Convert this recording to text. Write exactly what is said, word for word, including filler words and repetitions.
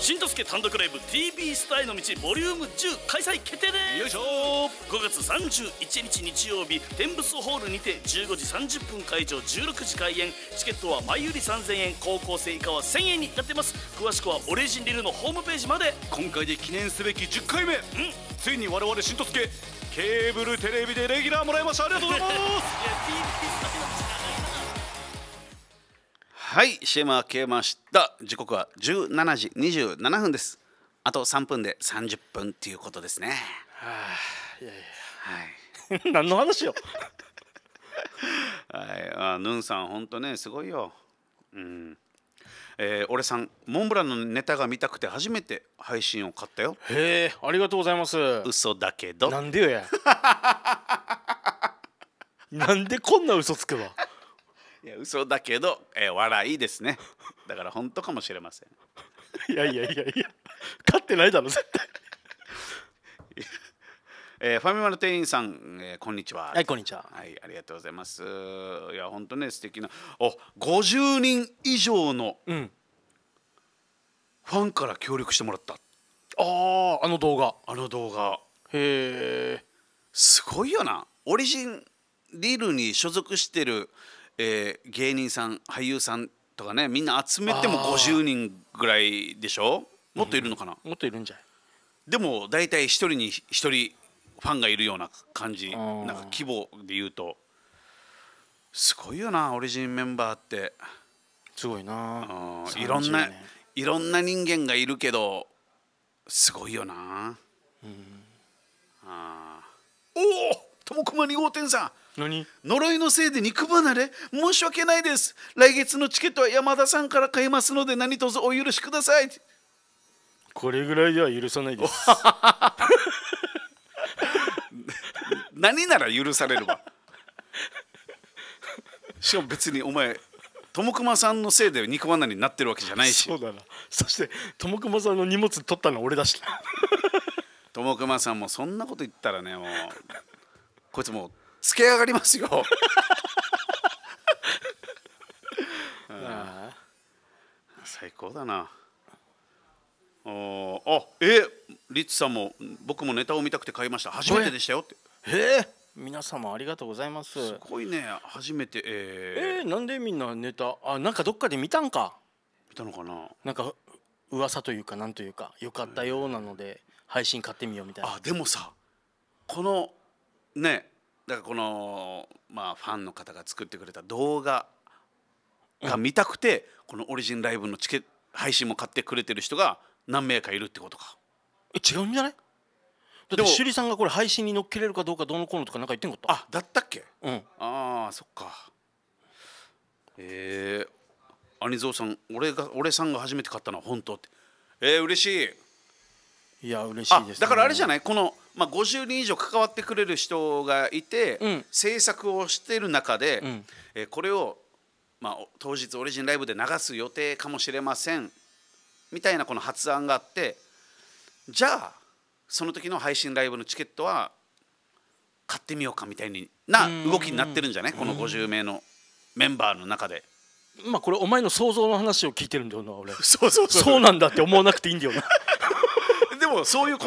新とすけ単独ライブ ティービー スターへの道ボリュームじゅう開催決定です。よいしょ。ごがつさんじゅういちにち日曜日、天ブスホールにてじゅうごじさんじゅっぷん会場、じゅうろくじ開演。チケットは前売りさんぜんえん、高校生以下はせんえんになってます。詳しくはオレジンリルのホームページまで。 今回で記念すべきじゅっかいめ、 うん、 ついに我々新とすけケーブルテレビでレギュラーもらいました。ありがとうございますはい、シェームは消えました。時刻はじゅうしちじにじゅうななふんです。あとさんぷんでさんじゅっぷんっていうことですね。 はあ、いやいはいや何の話よはい、あヌンさん本当ねすごいよ。うん、えー、俺さんモンブランのネタが見たくて初めて配信を買ったよ。 へえ、ありがとうございます。 嘘だけどなんでよやなんでこんな嘘つくわ。 いや嘘だけど、えー、笑いですね。だから本当かもしれません。 いやいやいやいや、買ってないだろ絶対えー、ファミマの店員さん、えー、こんにちは。 はい、こんにちは。 はい、ありがとうございます。いや本当ね素敵な、おごじゅうにん以上のフうん、 ァンから協力してもらった、 ああ、あの動画。 あの動画へえ、 すごいよな。オリジンリルに所属してる、えー、芸人さん俳優さんとかね、みんな集めてもあーごじゅうにんぐらいでしょ。もっといるのかな、 もっといるんじゃない。 でも大体一人に一人ファンがいるような感じ、 あーなんか規模で言うとすごいよな。オリジンメンバーってすごいな。 あさんじゅういろんなねんいろんな人間がいるけどすごいよな。 うん、 あおお、ともくまに号店さん、 何。 呪いのせいで肉離れ申し訳ないです。来月のチケットは山田さんから買いますので何卒お許しください。 これぐらいでは許さないです。 何なら許されるわ。しかも別にお前ともくまさんのせいで肉離れになってるわけじゃないし。 そうだな。そしてともくまさんの荷物取ったの俺だしな。 ともくまさんもそんなこと言ったらね、もうこいつもうつけ上がりますよ。 ああ、 最高だな。おあえリッツさんも僕もネタを見たくて買いました。初めてでしたよって。 へえ、皆様ありがとうございます。 すごいね、初めて。えー、 えー、なんでみんなネタ、あ、なんかどっかで見たんか。 見たのかな。 なんか噂というかなんというかよかったようなので配信買ってみようみたいな。 あでもさ、このね、だからこのまあファンの方が作ってくれた動画が見たくて、うん、このオリジンライブのチケット配信も買ってくれてる人が何名かいるってことか。 え、違うんじゃない。だって趣里さんがこれ配信に乗っけれるかどうかどうのこうのとかなんか言ってんかった。 あだったっけ。 うん、 ああそっか。えー、アニゾウさん、俺が俺さんが初めて買ったのは本当って。えー、嬉しい。 いや嬉しいですね。 あだからあれじゃない、この、まあ、ごじゅうにん以上関わってくれる人がいて、 うん、 制作をしている中で、 うん、 えーこれを、まあ、当日オリジンライブで流す予定かもしれませんみたいなこの発案があって、じゃあその時の配信ライブのチケットは買ってみようかみたいにな動きになってるんじゃない、このごじゅうめいのメンバーの中で。 まあこれお前の想像の話を聞いてるんだよな俺。 そうそうそうそうなんだって思わなくていいんだよな。 でもそういう